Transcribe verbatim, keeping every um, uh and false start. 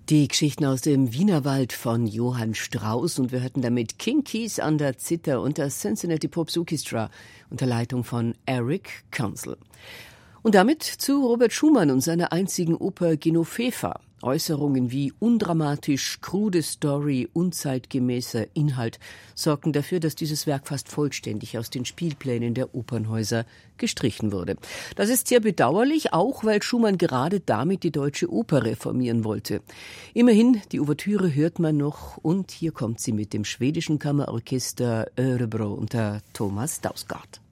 Die Geschichten aus dem Wienerwald von Johann Strauss, und wir hörten damit King Keys an der Zither und das Cincinnati Pops Orchestra unter Leitung von Eric Council. Und damit zu Robert Schumann und seiner einzigen Oper Genoveva. Äußerungen wie undramatisch, krude Story, unzeitgemäßer Inhalt sorgten dafür, dass dieses Werk fast vollständig aus den Spielplänen der Opernhäuser gestrichen wurde. Das ist sehr bedauerlich, auch weil Schumann gerade damit die Deutsche Oper reformieren wollte. Immerhin, die Ouvertüre hört man noch, und hier kommt sie mit dem schwedischen Kammerorchester Örebro unter Thomas Dausgaard.